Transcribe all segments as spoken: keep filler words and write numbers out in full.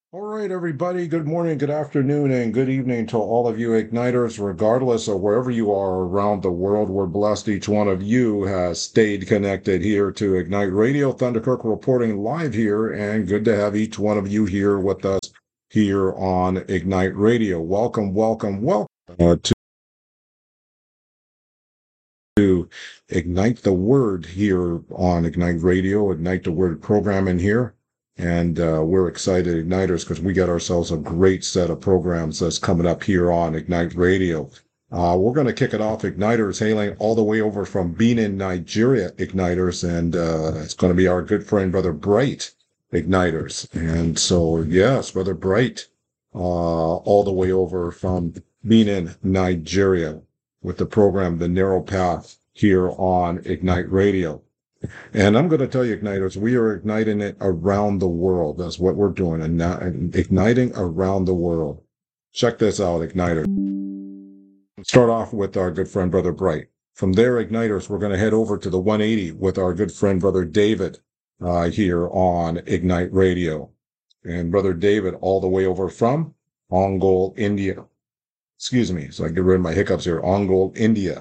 All right, everybody. Good morning, good afternoon, and good evening to all of you Igniters, regardless of wherever you are around the world. We're blessed each one of you has stayed connected here to Ignite Radio. Thunderkirk reporting live here, and good to have each one of you here with us here on Ignite Radio. Welcome, welcome, welcome uh, to Ignite the Word here on Ignite Radio, Ignite the Word program in here. And uh, we're excited, Igniters, because we got ourselves a great set of programs that's coming up here on Ignite Radio. Uh, we're going to kick it off, Igniters, hailing all the way over from Benin, Nigeria, Igniters. And uh, it's going to be our good friend, Brother Bright, Igniters. And so, yes, Brother Bright, uh, all the way over from Benin, Nigeria, with the program The Narrow Path here on Ignite Radio. And I'm going to tell you, Igniters, we are igniting it around the world. That's what we're doing, and now igniting around the world. Check this out, Igniters. Start off with our good friend, Brother Bright. From there, Igniters, we're going to head over to the one eighty with our good friend, Brother David, uh, here on Ignite Radio. And Brother David, all the way over from Ongole, India. Excuse me, so I get rid of my hiccups here. Ongole, India.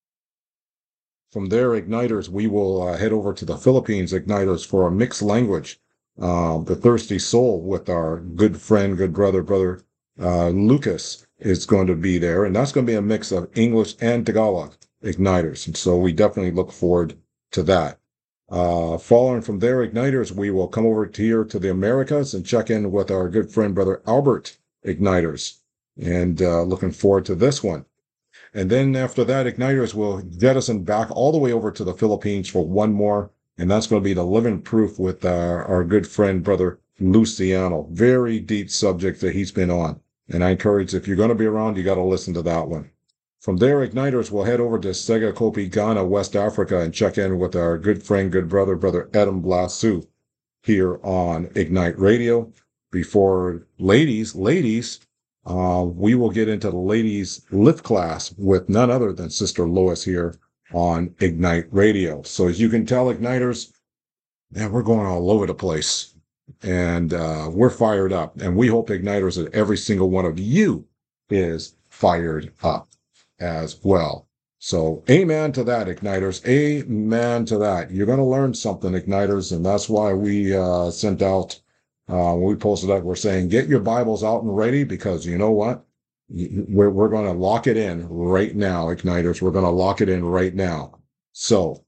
From there, Igniters, we will uh, head over to the Philippines, Igniters, for a mixed language, uh, The Thirsty Soul, with our good friend, good brother, brother uh, Lucas is going to be there. And that's going to be a mix of English and Tagalog Igniters. And so we definitely look forward to that. Uh, following from there, Igniters, we will come over to here to the Americas and check in with our good friend, brother Albert Igniters. And uh, looking forward to this one. And then after that, Igniters will jettison back all the way over to the Philippines for one more. And that's going to be the living proof with uh, our good friend, brother Luciano. Very deep subject that he's been on. And I encourage, if you're going to be around, you got to listen to that one. From there, Igniters will head over to Segakopi, Ghana, West Africa, and check in with our good friend, good brother, brother Adam Blasu here on Ignite Radio. Before ladies, ladies, uh, we will get into the ladies lift class with none other than Sister Lois here on Ignite Radio. So as you can tell, Igniters, man, we're going all over the place, and uh, we're fired up. And we hope, Igniters, that every single one of you is fired up as well. So amen to that, Igniters. Amen to that. You're going to learn something, Igniters, and that's why we uh, sent out, uh, when we posted that, we're saying, get your Bibles out and ready, because you know what? We're, we're going to lock it in right now, Igniters. We're going to lock it in right now. So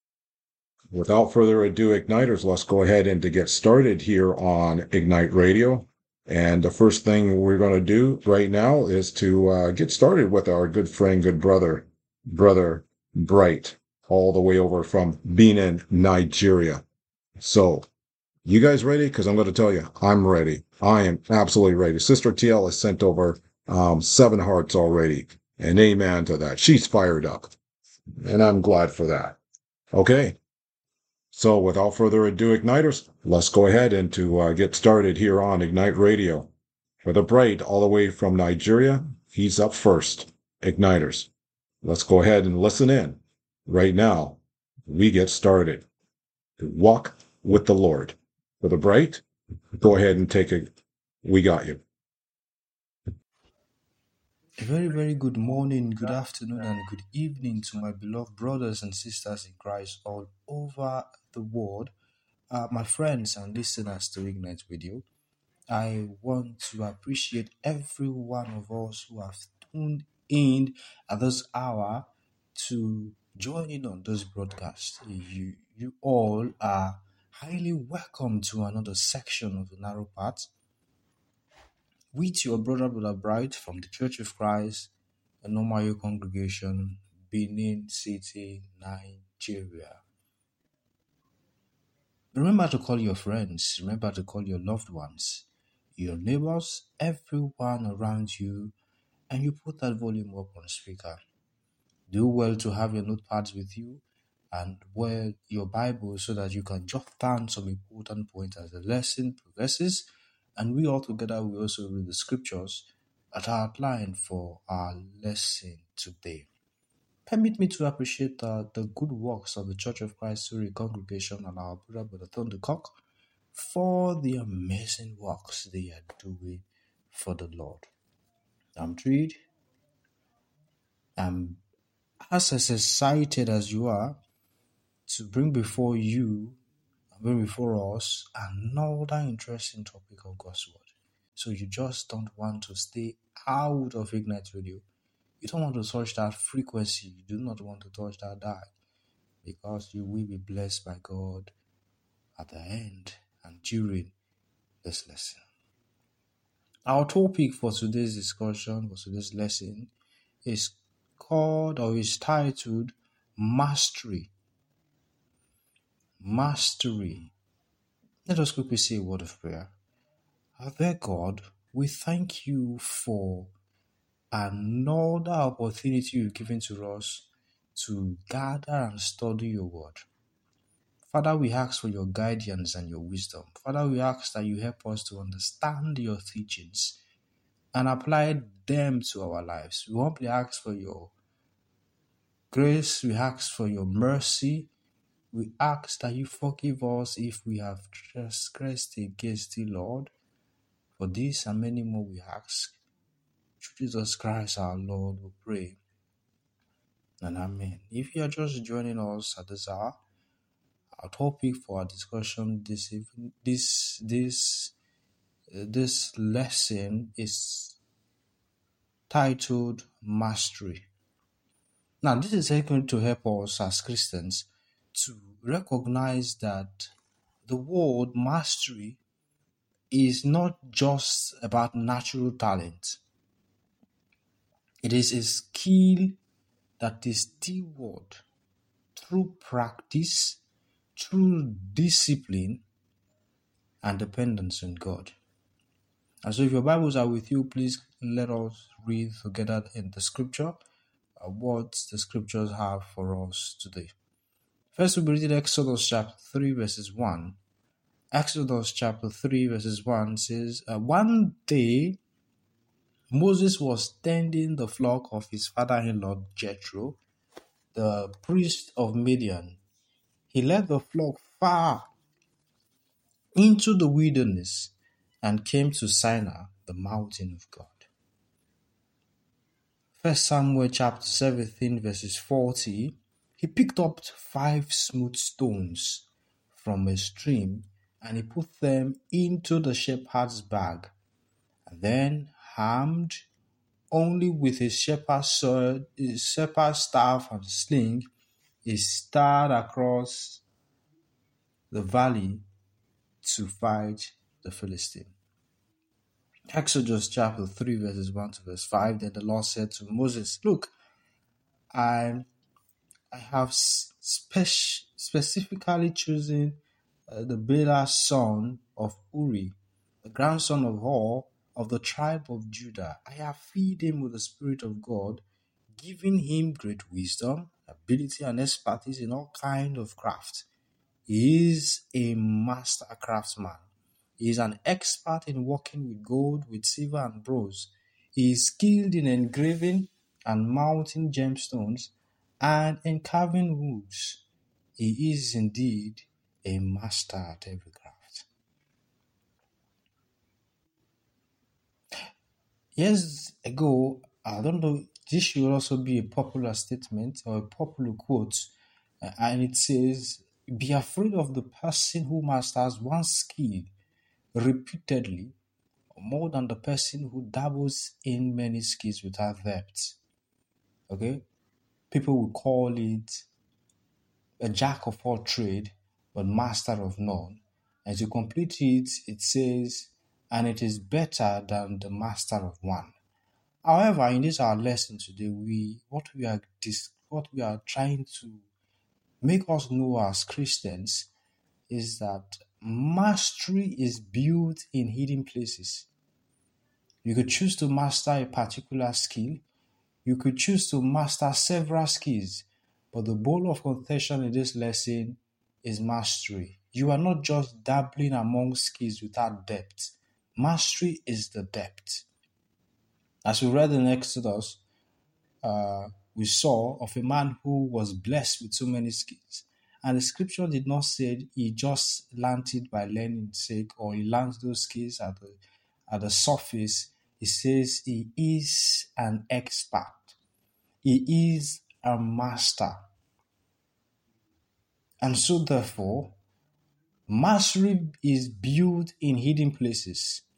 without further ado, Igniters, let's go ahead and to get started here on Ignite Radio. And the first thing we're going to do right now is to uh, get started with our good friend, good brother, brother Bright, all the way over from Benin, Nigeria. So, you guys ready? Because I'm going to tell you, I'm ready. I am absolutely ready. Sister T L has sent over um, seven hearts already, and amen to that. She's fired up, and I'm glad for that. Okay. So without further ado, Igniters, let's go ahead and to uh, get started here on Ignite Radio. Brother Bright, all the way from Nigeria, he's up first. Igniters, let's go ahead and listen in. Right now, we get started to walk with the Lord. Brother Bright, go ahead and take it. We got you. A very, very good morning, good afternoon, and good evening to my beloved brothers and sisters in Christ all over the world. Uh, my friends and listeners to Ignite Radio, I want to appreciate every one of us who have tuned in at this hour to join in on this broadcast. You, you all are highly welcome to another section of the Narrow Path with your brother, Brother Bright from the Church of Christ, a Nomayo congregation, Benin City, Nigeria. Remember to call your friends, remember to call your loved ones, your neighbors, everyone around you, and you put that volume up on speaker. Do well to have your notepads with you and wear your Bible so that you can jot down some important points as the lesson progresses. And we all together will also read the scriptures that are outlined for our lesson today. Permit me to appreciate uh, the good works of the Church of Christ Surrey congregation and our brother, Brother Thundercock, for the amazing works they are doing for the Lord. I'm thrilled. I'm as excited as you are to bring before you, bring before us another interesting topic of God's Word. So you just don't want to stay out of Ignite Radio. You don't want to touch that frequency. You do not want to touch that dial, because you will be blessed by God at the end and during this lesson. Our topic for today's discussion, for today's lesson, is called or is titled Mastery. Mastery. Let us quickly say a word of prayer. Our dear God, we thank you for another opportunity you've given to us to gather and study your word. Father, we ask for your guidance and your wisdom. Father, we ask that you help us to understand your teachings and apply them to our lives. We humbly ask for your grace. We ask for your mercy. We ask that you forgive us if we have transgressed against the Lord. For this and many more we ask. Through Jesus Christ our Lord, we pray. And amen. If you are just joining us at this hour, our topic for our discussion this evening, this this uh, this lesson is titled Mastery. Now, this is going to help us as Christians to recognize that the word mastery is not just about natural talent. It is a skill that is stewarded through practice, through discipline, and dependence on God. And so if your Bibles are with you, please let us read together in the scripture uh, what the scriptures have for us today. First, we read Exodus chapter three, verses one. Exodus chapter three, verses one says, uh, One day, Moses was tending the flock of his father-in-law Jethro, the priest of Midian. He led the flock far into the wilderness and came to Sinai, the mountain of God. First Samuel chapter seventeen, verses forty. He picked up five smooth stones from a stream and he put them into the shepherd's bag. And then, armed only with his shepherd's sword, his shepherd's staff and sling, he started across the valley to fight the Philistine. Exodus chapter three, verses one to verse five. Then the Lord said to Moses, Look, I, I have spec- specifically chosen uh, the Bela son of Uri, the grandson of Hur, of the tribe of Judah. I have filled him with the Spirit of God, giving him great wisdom, ability, and expertise in all kinds of craft. He is a master craftsman. He is an expert in working with gold, with silver, and bronze. He is skilled in engraving and mounting gemstones and in carving woods. He is indeed a master at every craft. Years ago, I don't know, this should also be a popular statement or a popular quote, uh, and it says, Be afraid of the person who masters one skill repeatedly more than the person who dabbles in many skills without depth. Okay? People would call it a jack of all trade, but master of none. And to complete it, it says, and it is better than the master of one. However, in this our lesson today, we what we are dis, what we are trying to make us know as Christians is that mastery is built in hidden places. You could choose to master a particular skill. You could choose to master several skills. But the bone of contention in this lesson is mastery. You are not just dabbling among skills without depth. Mastery is the depth. As we read in Exodus, uh, we saw of a man who was blessed with so many skills. And the scripture did not say he just learned it by learning sake, or he learned those skills at the at the surface. It says he is an expert. He is a master. And so therefore, mastery is built in hidden places.